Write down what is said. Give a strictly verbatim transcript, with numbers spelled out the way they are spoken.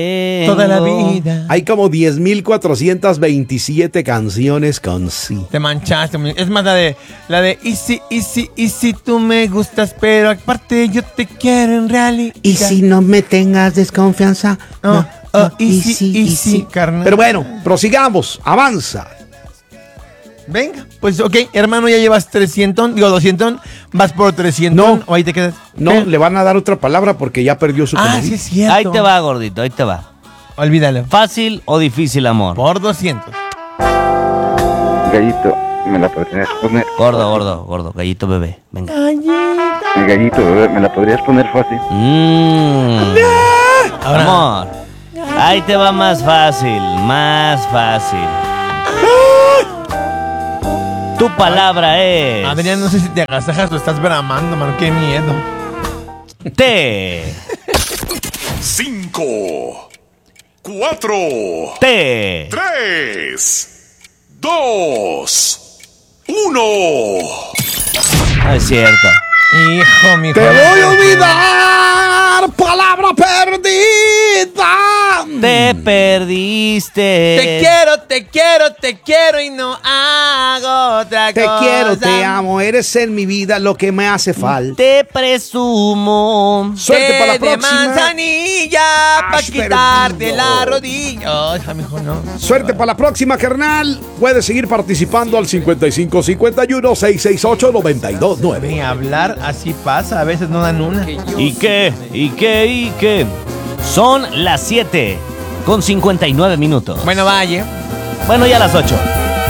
Toda la vida. Hay como diez mil cuatrocientas veintisiete canciones con sí. Te manchaste. Es más, la de, la de, y si, y si, y si tú me gustas, pero aparte yo te quiero en realidad. Y si no me tengas desconfianza. No, no, oh, no, y, y si, y si, si, carnal. Pero bueno, prosigamos, avanza. Venga, pues ok, hermano, ya llevas trescientos, digo doscientos, vas por trescientos. No. ¿O ahí te quedas? No, ¿Qué? le van a dar otra palabra porque ya perdió su Ah, comodín. sí es cierto. Ahí te va, gordito, ahí te va. Olvídalo. ¿Fácil o difícil amor? Por doscientos. Gallito, ¿me la podrías poner? Gordo, gordo, gordo, gallito bebé. Venga. Mi gallito, bebé, ¿me la podrías poner fácil? Mmm. Ahora. Amor. Ahí te va más fácil, más fácil. Tu palabra es... Adrián, no sé si te agasajas o estás bramando, mano. Qué miedo. T. Cinco, cuatro, T. tres, dos, uno. No es cierto. Hijo, mi hijo. ¡Te voy a olvidar! ¡Palabra perdida! Te perdiste. Te quiero, te quiero, te quiero y no hago otra Te cosa. quiero, te amo, eres en mi vida lo que me hace falta. Te presumo. Suerte para la de próxima. manzanilla para Has quitarte perdido. la rodilla. Ay, hijo, no. Suerte para la próxima, carnal. Puedes seguir participando al cincuenta y cinco cincuenta y uno, seiscientos sesenta y ocho, noventa y dos nueve. Ni hablar, así pasa, a veces no dan una. ¿Y qué? ¿Y qué? ¿Y qué? Son las siete con cincuenta y nueve minutos. Bueno, vaya. Bueno, ya las ocho.